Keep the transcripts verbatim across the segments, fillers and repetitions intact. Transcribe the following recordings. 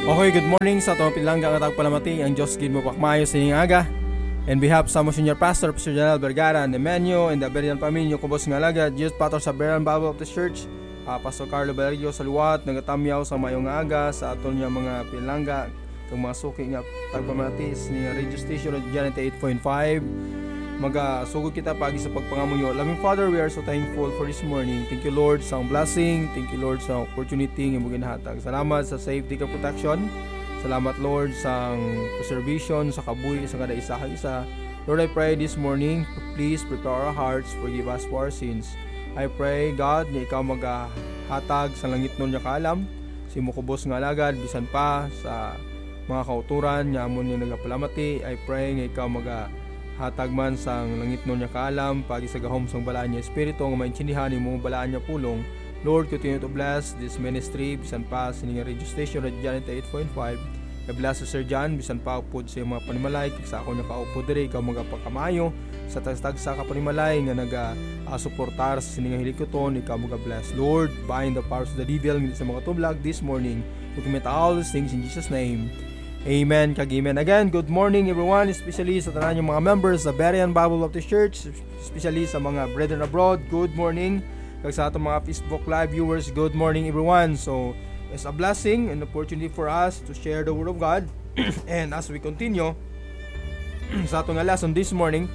Okay, good morning sa itong pilangga nga tagpalamati ang Diyos gid mo pakmayo sa inyong aga. And behalf sa mo Senior Pastor, Pastor General Vergara, and Emmanuel, and the Berian Paminyo, Kubos nga laga, Diyos Pator sa Berian Bible of the Church, uh, Pastor Carlo Valerio sa luwat, nagatamyaw sa mayong aga sa aton nga mga pilangga, kang mga suki nga tagpalamati sa inyong radio station at Janet eight point five. Magasugod kita pagi sa pagpangamuyo. Loving Father, we are so thankful for this morning. Thank you Lord sa blessing. Thank you Lord sa opportunity nga mo ginahatag. Salamat sa safety ka protection. Salamat Lord sa preservation sa kabuhi sa kada isa isa. Lord, I pray this morning, please prepare our hearts, forgive us for our sins. I pray God nga ikaw magahatag sa langit nun nga kaalam. Si mo kubos nga alagad bisan pa sa mga kauturan nga amon nga nagapalamati. I pray nga ikaw maga hatag man sang langit nun niya kaalam pagi sa gahom sang balaan niya espiritu nga maintindihan mo balaan niya pulong. Lord, continue to bless this ministry bisan pa sa inyong radio station at Janet eight point five. I bless Sir John bisan pa upod sa mga panimalay sa ako niya kaupo diri ikaw magapakamayo sa tagtag sa kapanimalay nga naga uh, suportar sa inyong hilikoton ikaw maga-bless. Lord, bind the powers of the devil sa mga tublag this morning. We commit all these things in Jesus' name. Amen, kag-amen. Again, good morning everyone, especially sa tanan yung mga members sa Berian Bible of the Church, especially sa mga brethren abroad, good morning. Kag sa atong mga Facebook Live viewers, good morning everyone. So, it's a blessing and opportunity for us to share the Word of God. And as we continue sa atong lesson this morning,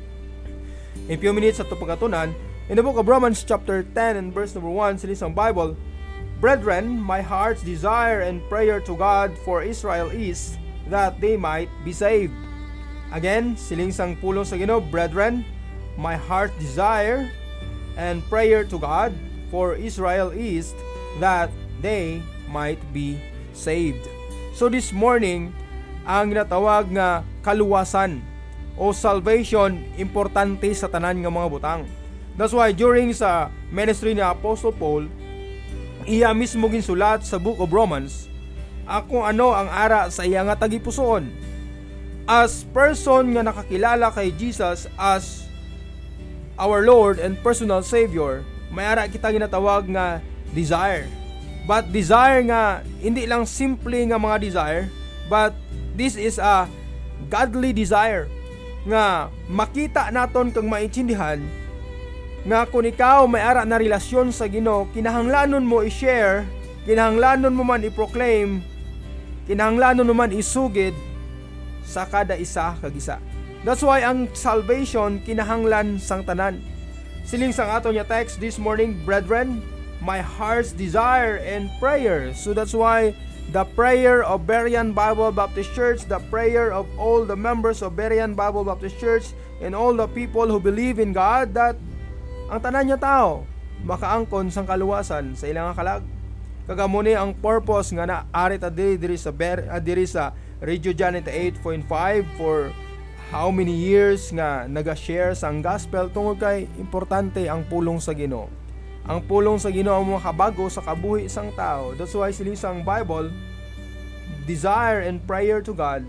in few minutes sa itong pagkatunan, in the book of Romans chapter ten and verse number one, sa isang Bible, Brethren, my heart's desire and prayer to God for Israel is that they might be saved. Again, siling sang pulong sa Ginoo, brethren, my heart's desire and prayer to God for Israel is that they might be saved. So this morning, ang ginatawag nga kaluwasan o salvation importante sa tanan nga mga butang. That's why during sa ministry ni Apostle Paul, iya mismo ginsulat sa book of Romans ako ano ang ara sa iya nga tagipusoon. As person nga nakakilala kay Jesus as our Lord and personal Savior, may ara kita ginatawag nga desire. But desire nga hindi lang simple nga mga desire, but this is a godly desire nga makita naton kang maintindihan nga kung ikaw may ara na relasyon sa Ginoo, kinahanglanon mo i-share, kinahanglanon mo man i-proclaim, kinahanglanon mo man isugid sa kada isa kag isa. That's why ang salvation kinahanglan sang tanan. Siling sang ato nya text this morning, brethren, my heart's desire and prayer. So that's why the prayer of Berian Bible Baptist Church, the prayer of all the members of Berian Bible Baptist Church and all the people who believe in God, that ang tanan niya tao makaangkon sang kaluwasan sa ilang kalag. Kagamuni ang purpose nga na ari ta diri diri sa ber, uh, diri sa Radio Janet eight point five for how many years nga naga-share sang gospel tungod kay importante ang pulong sa Ginoo. Ang pulong sa Ginoo ang makabago sa kabuhi sang tao. That's why siling sang Bible, desire and prayer to God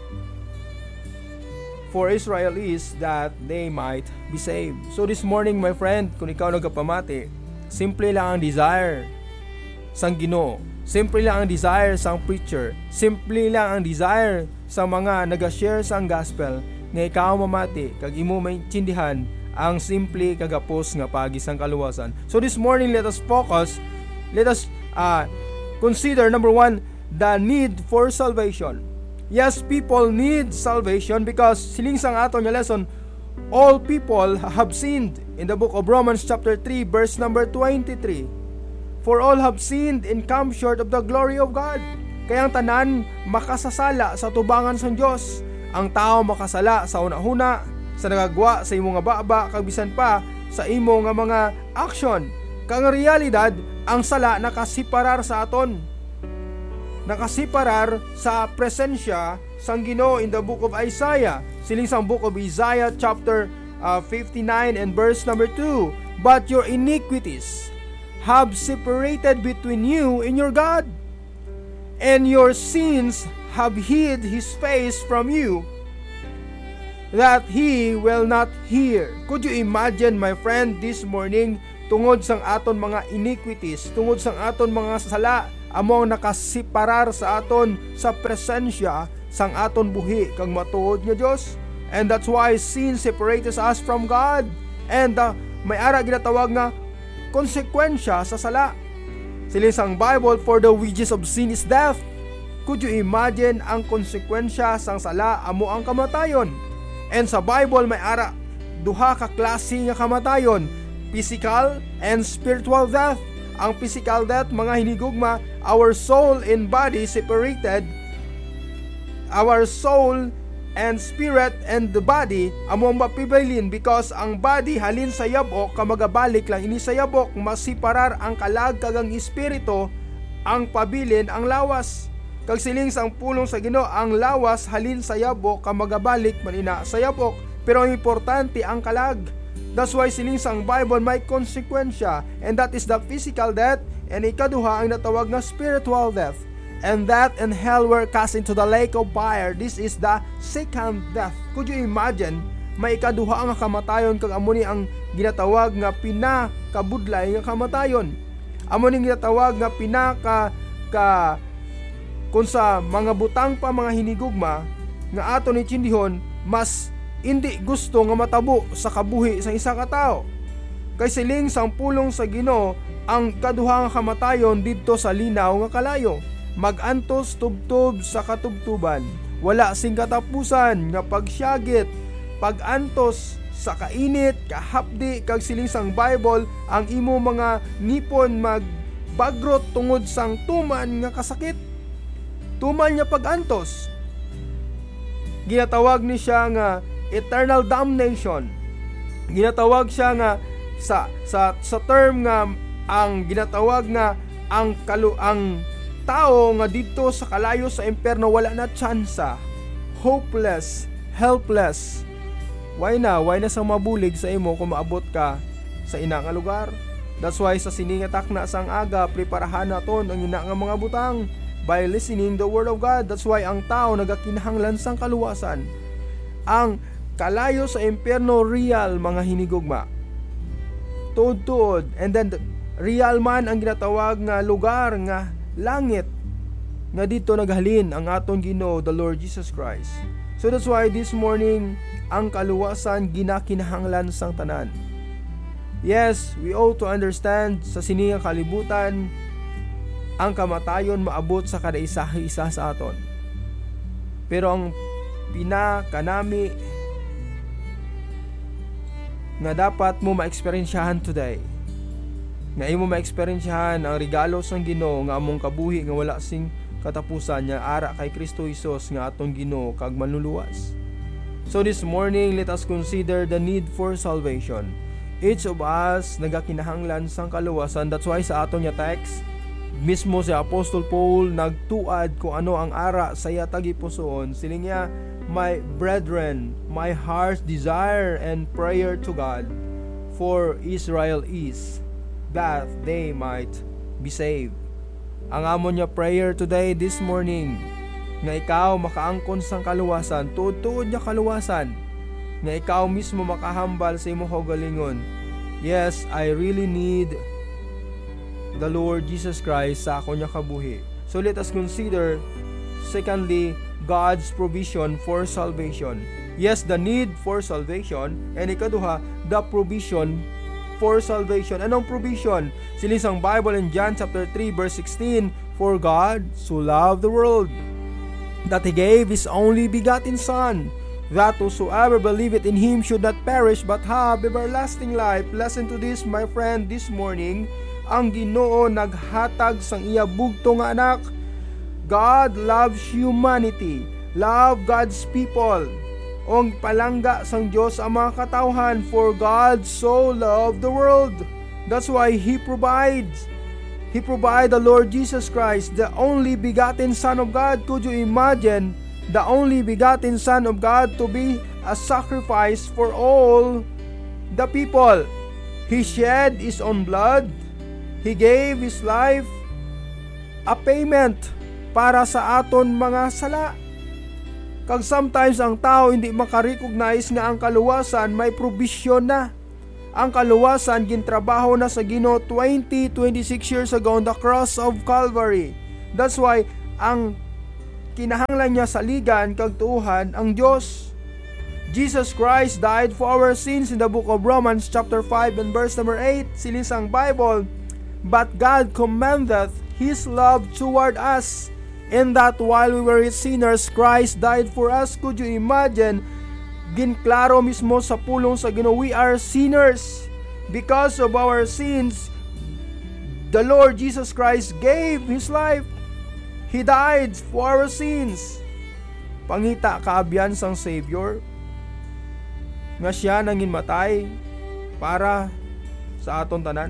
for Israel is that they might be saved. So this morning, my friend, kung ikaw nagkapamati, simple lang ang desire sang Ginoo. Simple lang ang desire sang preacher. Simple lang ang desire sa mga nag-share sang gospel nga ikaw mamati kag imo maintindihan ang simple kagapos nga pagi sang kaluwasan. So this morning, let us focus, let us uh, consider number one, the need for salvation. Yes, people need salvation because siling sang ato nga lesson, all people have sinned in the book of Romans chapter three verse number twenty-three. For all have sinned and come short of the glory of God. Kaya ang tanan makasasala sa tubangan sa Dios. Ang tao makasala sa una-una, sa nagagwa sa imo nga baba, kag bisan pa sa imo nga mga action. Kang realidad, ang sala nakasiparar sa aton. Nakasiparar sa presensya sang Ginoo in the book of Isaiah. Siling sang book of Isaiah chapter uh, fifty-nine and verse number two. But your iniquities have separated between you and your God, and your sins have hid his face from you, that he will not hear. Could you imagine, my friend, this morning, tungod sang aton mga iniquities, tungod sang aton mga sala, amo ang nakasiparar sa aton sa presensya sang aton buhi kag matuod nga Dios. And that's why sin separates us from God. And uh, may ara ginatawag nga konsekwensya sa sala. Siling sang Bible, for the wages of sin is death. Could you imagine ang konsekwensya sang sala amo ang kamatayon? And sa Bible may ara duha ka klase nga kamatayon, physical and spiritual death. Ang physical death, mga hinigugma, our soul and body separated. Our soul and spirit and the body among mapibaylin because ang body halin sa yabok kamagabalik lang ini sa yabok, masiparar ang kalag kagang espiritu, ang pabilin ang lawas. Kag siling sang pulong sa Ginoo, ang lawas halin sa yabok kamagabalik man ina sa yabok, pero ang importante ang kalag. That's why siling sang Bible may konsekwensya, and that is the physical death, and ikaduha ang natawag na spiritual death. And that and hell were cast into the lake of fire. This is the second death. Could you imagine, may ikaduha ang kamatayon kag amo ni ang ginatawag nga pinakabudlay nga kamatayon. Amo ni ginatawag nga pinaka ka kung sa mga butang pa mga hinigugma nga ato ni tindihon, mas hindi gusto nga matabo sa kabuhi sa isa ka tawo. Kay siling sang pulong sa Ginoo, ang kaduha nga kamatayon didto sa linaw nga kalayo. Magantos tubtob sa katubtuban, wala sing katapusan nga pagsyagit, pagantos sa kainit, kahapdi kag siling sang Bible, ang imo mga ngipon magbagrot tungod sang tuman nga kasakit. Tuman nga pagantos. Ginatawag ni siya nga eternal damnation. Ginatawag siya nga sa sa sa term nga ang ginatawag nga ang kalu ang tao nga dito sa kalayo sa impyerno wala na tsansa, hopeless, helpless. Why na? Why na sang mabulig sa imo kung maabot ka sa ina nga lugar? That's why sa siningatak na sang aga, preparahan naton ang ina nga mga butang by listening the word of God. That's why ang tao nagakinahanglan sang kaluwasan. Ang kalayo sa impyerno real, mga hinigugma. Tuod-tuod, and then real man ang ginatawag nga lugar nga langit nga dito naghalin ang aton Ginoo, the Lord Jesus Christ. So that's why this morning ang kaluwasan ginakinahanglan sang tanan. Yes, we ought to understand sa siningang kalibutan ang kamatayon maabot sa kada isa-isa sa aton. Pero ang pinakanami nga dapat mo ma-experiensyahan today, nga imo ma-experiensyahan ang regalo sang Ginoo nga among kabuhi nga wala sing katapusan niya ara kay Kristo Jesus nga atong Ginoo kag manluluwas. So this morning, let us consider the need for salvation. Each of us nagakinahanglan sang kaluwasan. That's why sa aton nga text mismo si Apostol Paul nagtuad kung ano ang ara sa iya tagipusoon. Siling niya, my brethren, my heart's desire and prayer to God for Israel is that they might be saved. Ang amon niya prayer today, this morning, nga ikaw makaangkon sang kaluwasan, tuod-tuod niya kaluwasan, nga ikaw mismo makahambal sa imong kaugalingon. Yes, I really need the Lord Jesus Christ sa ako niya kabuhi. So let us consider, secondly, God's provision for salvation. Yes, the need for salvation, and ikaduha, the provision for salvation. Anong provision? Siling sang Bible in John chapter three verse sixteen, for God so loved the world that He gave His only begotten Son, that whosoever believeth in Him should not perish but have everlasting life. Listen to this, my friend, this morning. Ang Ginoo naghatag sang iya bugto nga anak. God loves humanity, love God's people. Ong palangga sang Dios ang mga katawhan, for God so loved the world. That's why He provides. He provide the Lord Jesus Christ, the only begotten Son of God. Could you imagine the only begotten Son of God to be a sacrifice for all the people? He shed His own blood. He gave His life a payment para sa aton mga sala. Kag sometimes ang tao hindi makarecognize nga ang kaluwasan may provision na. ang kaluwasan gintrabaho na sa Ginoo twenty, twenty-six years ago on the cross of Calvary. That's why ang kinahanglan niya saligan kag tuuhan ang Dios. Jesus Christ died for our sins in the book of Romans chapter five and verse number eight. Silisang Bible, but God commendeth His love toward us, in that while we were sinners, Christ died for us. Could you imagine? Ginklaro mismo sa pulong sa Ginoo, we are sinners. Because of our sins, the Lord Jesus Christ gave His life. He died for our sins. Pangita kaabyan sang Savior nga siya nangin matay para sa aton tanan.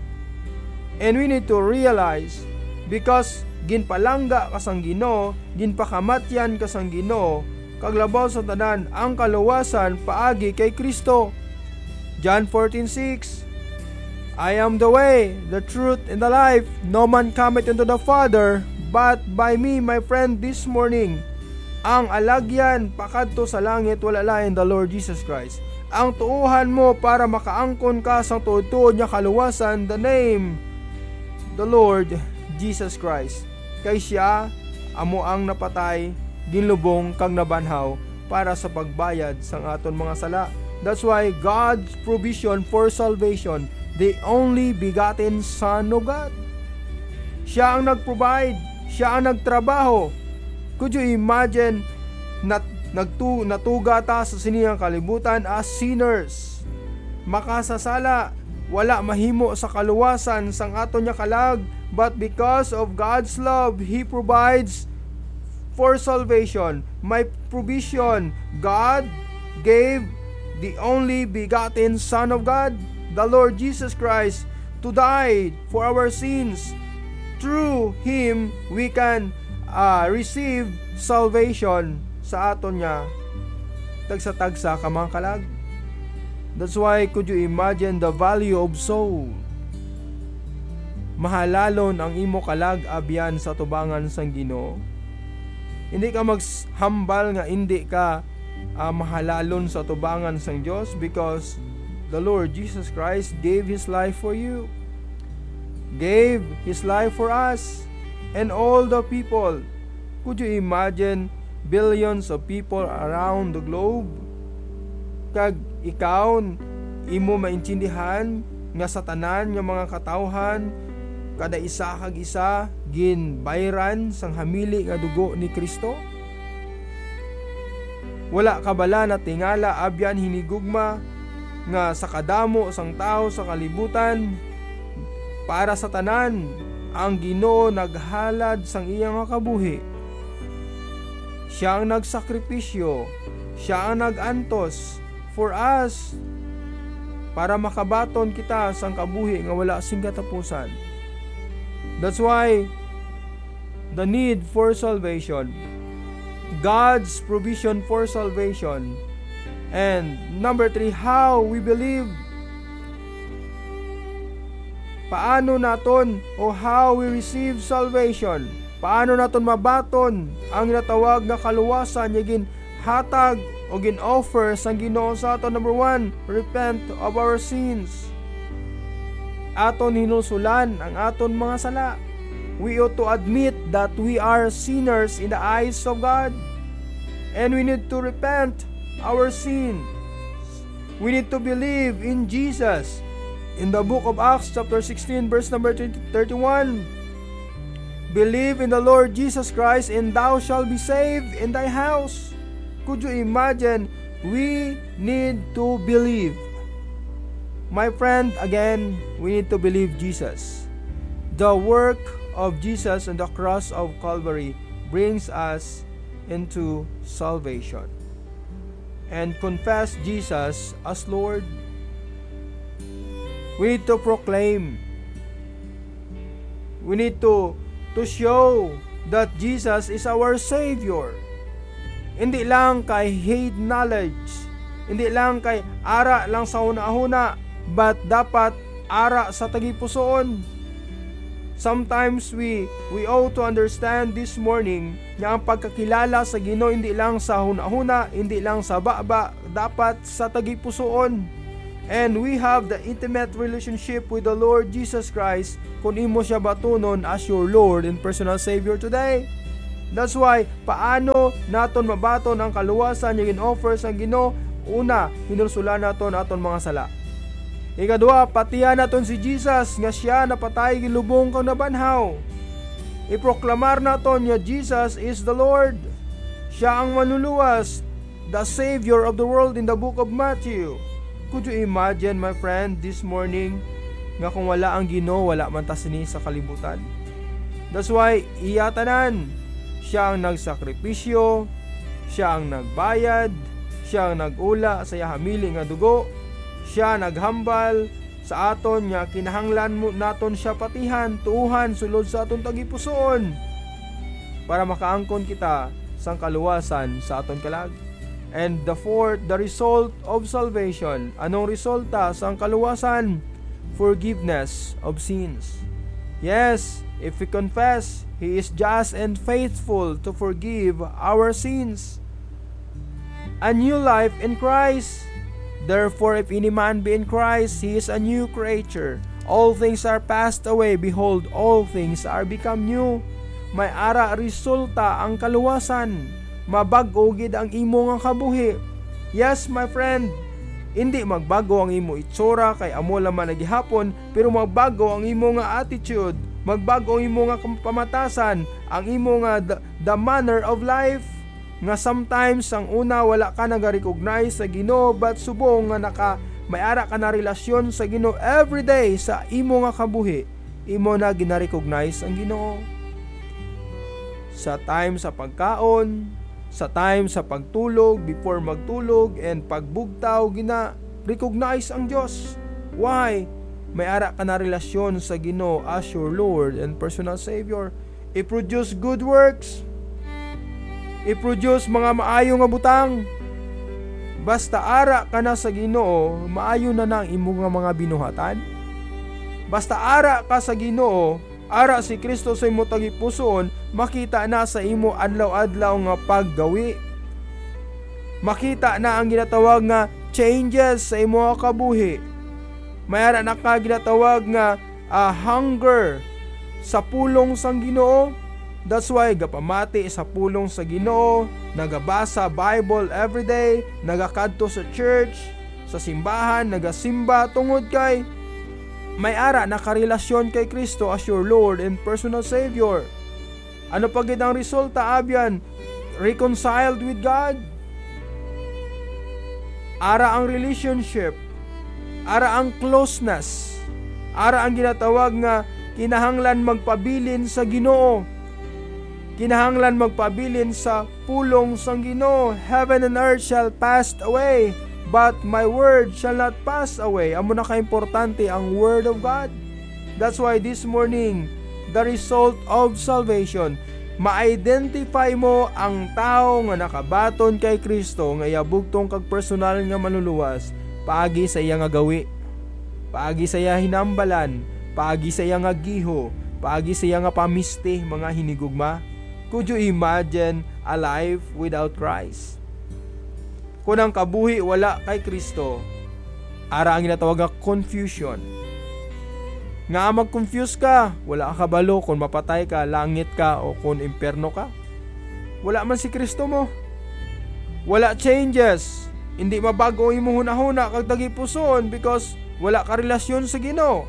And we need to realize, because ginpalangga kasang Ginoo, ginpakamatyan kasang Ginoo, kaglabaw sa tanan ang kaluwasan paagi kay Kristo. John fourteen six, I am the way, the truth, and the life. No man cometh unto the Father but by me. My friend, this morning, ang alagyan pakadto sa langit wala lain the Lord Jesus Christ. Ang tuuhan mo para makaangkon ka sa tuod-tuod niya kaluwasan, the name, the Lord Jesus Christ. Kay siya amo ang napatay, ginlubong kag nabanhaw para sa pagbayad sang aton mga sala. That's why God's provision for salvation, the only begotten Son of God. Siya ang nag-provide, siya ang nagtrabaho. Could you imagine nat nagtu natuga ta sa siniyang kalibutan as sinners? Makasasala, wala mahimo sa kaluwasan sang aton nya kalag, but because of God's love, He provides for salvation. My provision, God gave the only begotten Son of God, the Lord Jesus Christ, to die for our sins. Through Him, we can uh, receive salvation sa aton niya tagsa-tagsa ka mga kalag. That's why, could you imagine the value of soul? Mahalalon ang imo kalag abyan sa tubangan sang Ginoo. Hindi ka maghambal nga hindi ka uh, mahalalon sa tubangan sang Dios, because the Lord Jesus Christ gave His life for you. Gave His life for us and all the people. Could you imagine billions of people around the globe? Kag ikaw imo maintindihan nga sa tanan nga mga katawhan, kada isa kag isa ginbayran sang hamili nga dugo ni Kristo. Wala ka bala na tingala abyan hinigugma nga sa kadamo sang tao sa kalibutan, para sa tanan ang Ginoo naghalad sang iyang kabuhi. Siya ang nagsakripisyo, siya ang nagantos for us, para makabaton kita sang kabuhi nga wala sing katapusan. That's why the need for salvation, God's provision for salvation. And number three, how we believe. Paano naton o how we receive salvation? Paano naton mabaton ang natawag nga kaluwasan nga ginhatag o gin-offer sang Ginoo sa aton? Number one, repent of our sins. Aton hinusulan ang aton mga sala. We ought to admit that we are sinners in the eyes of God, and we need to repent our sins. We need to believe in Jesus. In the book of Acts chapter sixteen verse number thirty-one, believe in the Lord Jesus Christ and thou shalt be saved in thy house. Could you imagine? We need to believe. My friend, again, we need to believe Jesus. The work of Jesus on the cross of Calvary brings us into salvation. And confess Jesus as Lord. We need to proclaim. We need to, to show that Jesus is our Savior. Hindi lang kay head knowledge, hindi lang kay ara lang sa una-una, but dapat ara sa tagipusoon. Sometimes we we ought to understand this morning nga ang pagkakilala sa Ginoo hindi lang sa huna-huna, hindi lang sa baba, dapat sa tagipusoon. And we have the intimate relationship with the Lord Jesus Christ kung imo siya batunon as your Lord and personal Savior today. That's why, paano naton mabaton ang kaluwasan yung in-offer sa Ginoo? Una, hinulsulan naton aton mga sala. Ikadua, patihan naton si Jesus nga siya napatay gilubong kang nabanhaw. Iproklamar naton nga Jesus is the Lord. Siya ang manluluwas, the Savior of the world in the book of Matthew. Could you imagine, my friend, this morning, nga kung wala ang Ginoo, wala man ta sini sa kalibutan? That's why, iyatanan, siya ang nagsakripisyo, siya ang nagbayad, siya ang nagula sa yahamili nga dugo, siya naghambal sa aton nga kinahanglan mo naton siya patihan, tuuhan, sulod sa aton tagipusoon, para makaangkon kita sang kaluwasan sa aton kalag. And the fourth, the result of salvation. Anong resulta sa kaluwasan? Forgiveness of sins. Yes, if we confess, He is just and faithful to forgive our sins. A new life in Christ. Therefore, if any man be in Christ, he is a new creature. All things are passed away. Behold, all things are become new. May ara resulta ang kaluwasan. Mabag-o gid ang imo nga kabuhi. Yes, my friend, hindi magbago ang imo itsura kay amo laman nagihapon, pero magbago ang imo nga attitude, magbago ang imo nga pamatasan, ang imo nga the, the manner of life. Nga sometimes ang una wala ka nag-recognize sa Ginoo, but subong nga naka may ara ka na relasyon sa Ginoo everyday sa imo nga kabuhi, imo na gina-recognize ang Ginoo. Sa time sa pagkaon, sa time sa pagtulog, before magtulog, and pagbugtaw, gina-recognize ang Diyos. Why? May ara ka na relasyon sa Ginoo as your Lord and personal Savior. I-produce good works. I-produce mga maayo nga butang. Basta ara ka na sa Ginoo, maayo na nang imo nga mga binuhatan. Basta ara ka sa Ginoo, ara si Kristo sa imo tagipusoon, makita na sa imo adlaw-adlaw nga paggawi. Makita na ang ginatawag nga changes sa imo nga kabuhi. Mayara na ka ginatawag nga uh, hunger sa pulong sang Ginoo. That's why gapamati sa pulong sa Ginoo, nagabasa Bible everyday, nagakadto sa church, sa simbahan, nagasimba tungod kay may ara nakarelasyon kay Kristo as your Lord and personal Savior. Ano pa gid ang resulta abyan? Reconciled with God. Ara ang relationship. Ara ang closeness. Ara ang ginatawag nga kinahanglan magpabilin sa Ginoo. Kinahanglan magpabilin sa pulong sang Ginoo. Heaven and earth shall pass away, but my word shall not pass away. Amo na ka-importante ang word of God. That's why this morning, the result of salvation, ma-identify mo ang tao nga nakabaton kay Kristo, nga yabugtong kag personal nga manluluwas, paagi sa iya nga gawi, paagi sa iya hinambalan, paagi sa iya nga giho, paagi sa iya nga pamiste, mga hinigugma. Could you imagine a life without Christ? Kung ang kabuhi wala kay Kristo, ara ang ginatawag nga confusion. Nga mag-confuse ka, wala ka kabalo kung mapatay ka, langit ka, o kung imperno ka. Wala man si Kristo mo. Wala changes. Hindi mabago imo hunahuna kag tagipuson because wala ka relasyon sa Ginoo.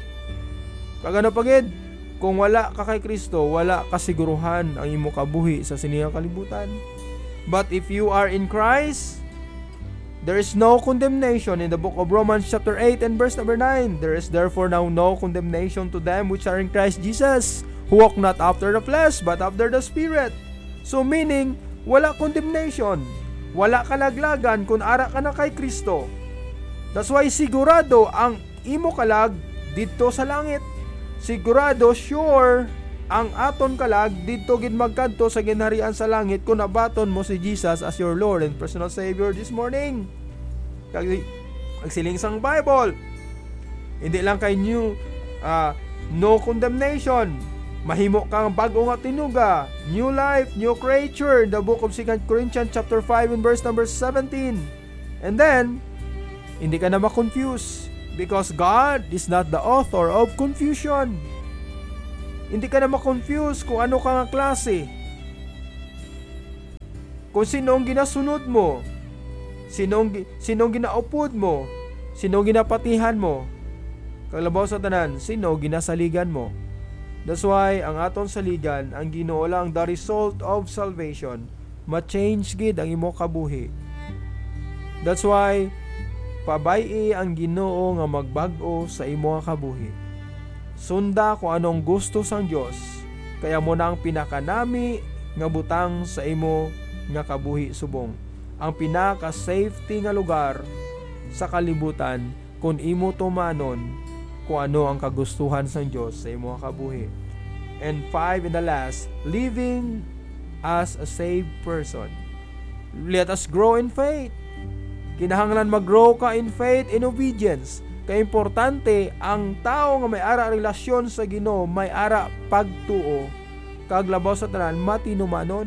Kagano pagid, kung wala ka kay Kristo, wala kasiguruhan ang imo kabuhi sa siniyang kalibutan. But if you are in Christ, there is no condemnation. In the book of Romans chapter eight and verse number nine, there is therefore now no condemnation to them which are in Christ Jesus, who walk not after the flesh, but after the Spirit. So meaning, wala condemnation, wala kalaglagan kung ara ka na kay Kristo. That's why sigurado ang imo kalag dito sa langit. Sigurado, sure, ang aton kalag dito gid magkadto sa ginharian sa langit kung nabaton mo si Jesus as your Lord and personal Savior this morning. Kag agsiling sang Bible, hindi lang kay new uh, no condemnation, mahimo kang bag-o nga tinuga, new life, new creature, the book of Second Corinthians chapter five and verse number seventeen. And then Hindi ka na ma-confuse because God is not the author of confusion. Hindi ka na ma-confuse kung ano ka nga klase. Kung sinong ginasunod mo, sinong, sinong ginaupod mo, sinong ginapatihan mo, kalabaw sa tanan, sino ginasaligan mo. That's why ang aton saligan, ang Ginoo lang the result of salvation, ma-change gid ang imo kabuhi. That's why pabay-i ang Ginoo nga magbag-o sa imo nga kabuhi. Sunda kung anong gusto sang Dios, kaya mo na ang pinakanami nga butang sa imo nga kabuhi subong. Ang pinaka-safety nga lugar sa kalibutan kung imo tumanon kung ano ang kagustuhan sang Dios sa imo nga kabuhi. And five and the last, living as a saved person. Let us grow in faith. Kinahanglan mag-grow ka in faith and obedience. Kaya importante ang tao nga may ara relasyon sa Ginoo, may ara pagtuo, kaglabaw sa tanan matinumanon.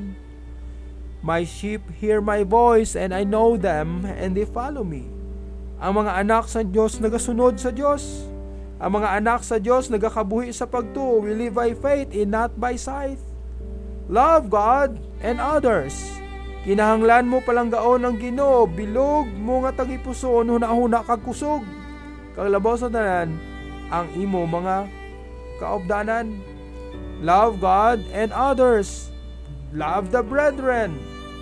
My sheep hear my voice and I know them and they follow me. Ang mga anak sa Dios nagasunod sa Dios. Ang mga anak sa Dios nagakabuhi sa pagtuo. We live by faith and not by sight. Love God and others. Kinahanglan mo palanggaon ang Ginoo, bilog mo nga tagipuson huna-huna kag kusog. Kaglabaw sa tanan ang imo mga kaobdanan. Love God and others. Love the brethren.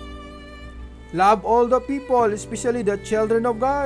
Love all the people, especially the children of God.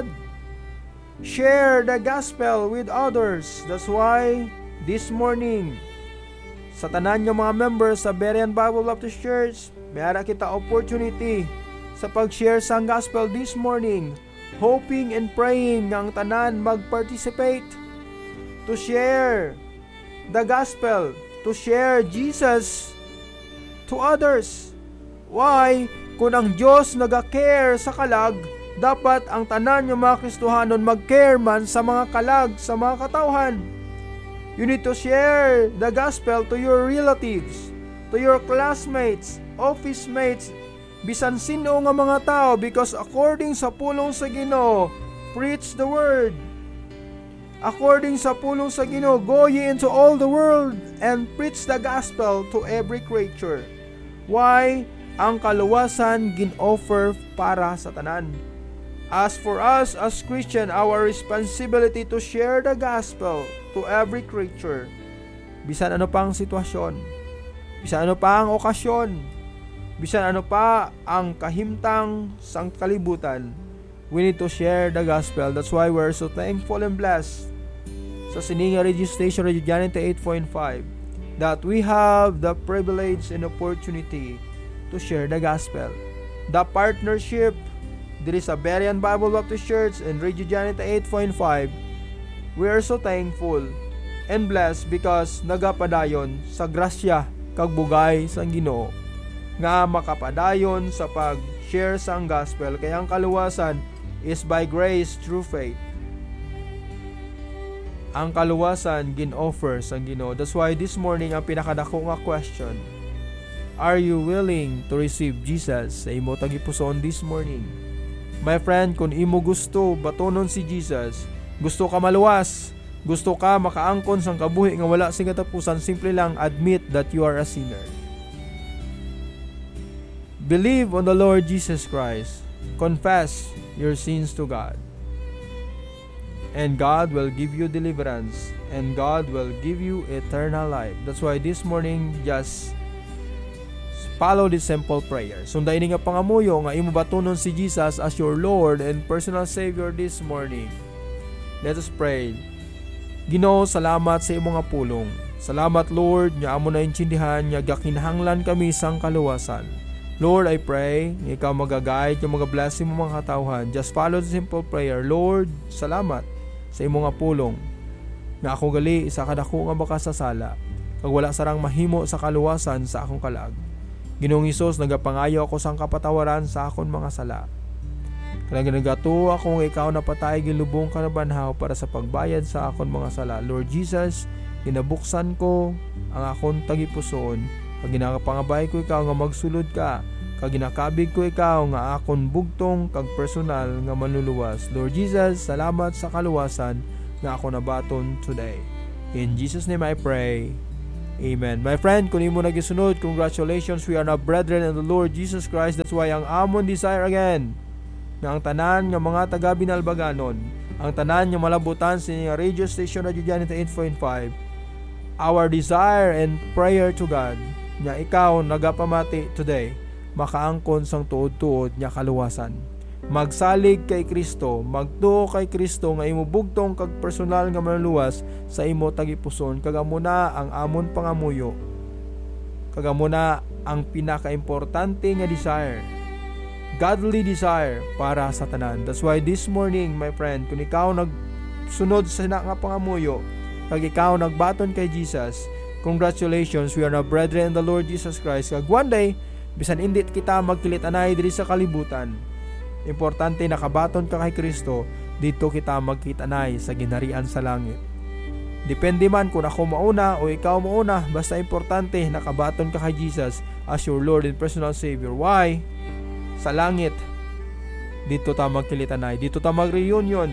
Share the gospel with others. That's why this morning sa tanan nga mga members sa Berean Bible Baptist Church, may ara kita opportunity sa pag-share sa gospel this morning. Hoping and praying nga ang tanan mag-participate to share the gospel, to share Jesus to others. Why? Kung ang Diyos naga-care sa kalag, dapat ang tanan yung mga Kristohanon mag-care man sa mga kalag, sa mga katawhan. You need to share the gospel to your relatives, to your classmates, office mates, bisan sino nga mga tao, because according sa pulong sa Ginoo, preach the word. According sa pulong sa Ginoo, go ye into all the world and preach the gospel to every creature. Why? Ang kaluwasan gin-offer para sa tanan. As for us as Christian, our responsibility to share the gospel to every creature. Bisan ano pa ang sitwasyon, bisan ano pa ang okasyon, bisan ano pa ang kahimtang sang kalibutan, we need to share the gospel. That's why we're so thankful and blessed sa Sininga Radio Station, Radio Janita eight point five, that we have the privilege and opportunity to share the gospel. The partnership, there is a Berean Bible Baptist Church and Radio Janita eight point five. We are so thankful and blessed because nagapadayon sa grasya kag bugay sang Ginoo nga makapadayon sa pag-share sang gospel. Kaya ang kaluwasan is by grace through faith. Ang kaluwasan gin-offer sang Ginoo. That's why this morning ang pinakadako nga question, are you willing to receive Jesus sa imo tagipuson this morning? My friend, kung imo gusto batonon si Jesus, gusto ka maluwas, gusto ka makaangkon sang kabuhi nga wala sing katapusan, simple lang admit that you are a sinner. Believe on the Lord Jesus Christ. Confess your sins to God. And God will give you deliverance. And God will give you eternal life. That's why this morning, just follow this simple prayer. Sundayin nga pangamuyo nga imo batonon si Jesus as your Lord and personal Savior this morning. Let us pray. Ginoo, salamat sa imong nga pulong. Salamat Lord, nga amo na intindihan nga gakinahanglan kami sang kaluwasan. Lord, I pray, nga ikaw magaguide, nga magabless mo mga katawhan. Just follow the simple prayer. Lord, salamat sa imong nga pulong. Nga ako gali, isa kadako nga makasasala. Kag wala sarang mahimo sa kaluwasan sa akong kalag. Ginoong Hesus, nagapangayo ako sang kapatawaran sa akon mga sala. Kaya nagato ako nga ikaw napatay gilubong ka na banhaw para sa pagbayad sa akon mga sala. Lord Jesus, ginabuksan ko ang akon tagipuson. Pag ginakapangabay ko ikaw nga magsulod ka kag ginakabig ko ikaw nga akon bugtong kag personal nga manluluwas. Lord Jesus, salamat sa kaluwasan nga ako nabaton today. In Jesus' name I pray. Amen. My friend, kung imo nagisunod, congratulations, we are now brethren in the Lord Jesus Christ. That's why ang amon desire again nga ang tanan nga mga taga Binalbaganon, ang tanan nga malabutan sa radio station Radio Janita eight point five, our desire and prayer to God nga ikaw nagapamati today, makaangkon sang tuod-tuod nya kaluwasan. Magsalig kay Kristo, magtuo kay Kristo nga imo bugtong kag personal nga manluwas sa imo tagipuson, kag amo na ang amon pangamuyo, kag amo na ang pinakaimportante nga desire, godly desire para sa tanan. That's why this morning, my friend, kung ikaw nagsunod sa na nga pangamuyo, kag ikaw nagbaton kay Jesus, congratulations, we are now brethren in the Lord Jesus Christ. Kag one day, bisan indit kita magkilit-anay diri sa kalibutan, importante nakabaton ka kay Kristo, dito kita magkitanay sa ginharian sa langit. Depende man kung ako mauna o ikaw mauna, basta importante nakabaton ka kay Jesus as your Lord and personal Savior. Why? Sa langit, dito ta magkilitanay, dito ta mag-reunion,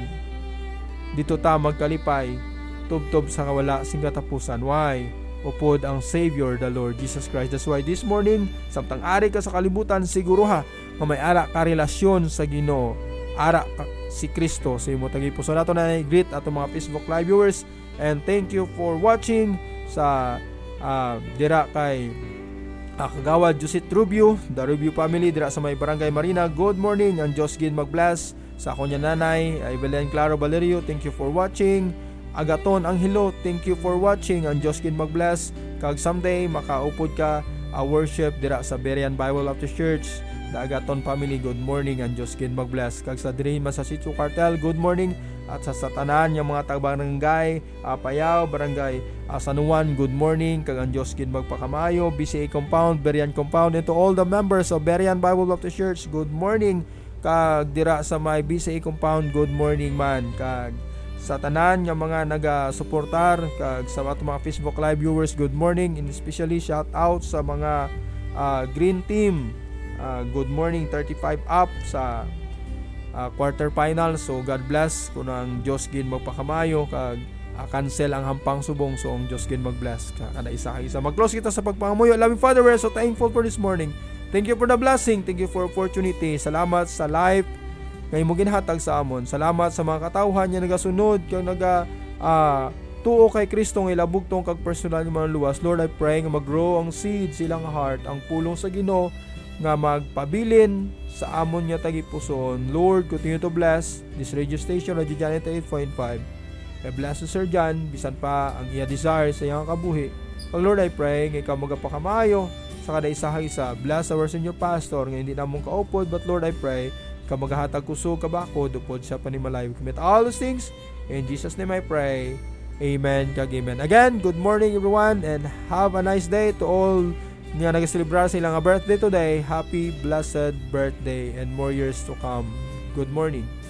dito ta magkalipay, tubtob sa kawala sing katapusan. Why? Upod ang Savior, the Lord Jesus Christ. That's why this morning, samtang ari ka sa kalibutan, siguro ha, nga may ara ka relasyon sa Ginoo, ara ka, si Kristo sa imo tagipuso. Nato na i-greet ato mga Facebook Live viewers, and thank you for watching sa uh, dira kay uh, Kagawad Jusit Rubio, the Rubio family dira sa may Barangay Marina. Good morning, ang Diyos gid mag-bless sa ako niya nanay, Evelyn Claro Valerio, thank you for watching. Agaton Anghelo, thank you for watching. Ang Diyos gid mag-bless. Kag someday makaupod ka a worship dira sa Berean Bible Baptist Church. The Agaton family, good morning. Ang Diyos gid mag-bless. Kag sa diri man sa Sitio Cartel, good morning. At sa satanan yung mga taga-barangay Apayao, Barangay uh, San Juan, good morning. Kag ang Diyos gid magpakamayo. B C A Compound, Berean Compound, and to all the members of Berean Bible Baptist Church, good morning. Kag dira sa may B C A Compound, good morning man. Kag sa tanan nga mga naga-suportar, kag sa ato mga Facebook Live viewers, good morning, and especially shout out sa mga uh, Green Team, uh, good morning, thirty-five up sa uh, quarter final. So God bless, kung ang Diyos gid magpakamayo, kag uh, cancel ang hampang subong, so ang Diyos gid mag-bless ka kada isa ka isa. Mag-close kita sa pagpangamuyo. Loving Father, we're so thankful for this morning. Thank you for the blessing, thank you for opportunity. Salamat sa life ngay mo ginhatag sa amon. Salamat sa mga katawhan nga nagasunod kag naga uh, tuo kay Kristo nga ilabugtong kag personal nga manluwas. Lord, I pray nga mag-grow ang seed silang heart, ang pulong sa Ginoo nga magpabilin sa amon nga tagipuson. Lord, continue to bless this radio station, Radio Janita eight point five. I bless you, Sir John, bisan pa ang iya desire sa iyang kabuhi. Pag Lord, I pray nga ikaw magapakamayo sa kada isa isa. Bless our senior pastor nga hindi namong kaupod, but Lord, I pray ka maghahatag kusog kabako dupod sa panimalay. We commit all those things in Jesus' name I pray. Amen kag amen. Again, good morning everyone, and have a nice day to all nga nag-celebrate sa ilang birthday today. Happy blessed birthday and more years to come. Good morning.